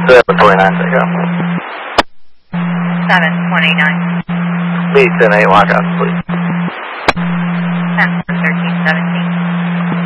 729, take off. 729. Lead 10-8, lock out, please.